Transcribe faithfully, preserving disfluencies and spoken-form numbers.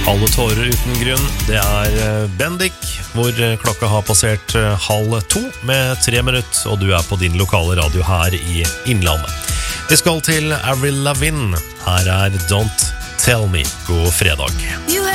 Alle tårer uten grunn, det er Bendik, hvor klokka har passert halv to med tre minutter, og du er på din lokale radio her i Innlandet. Vi skal til Avril Lavigne, her er Don't Tell Me. God fredag.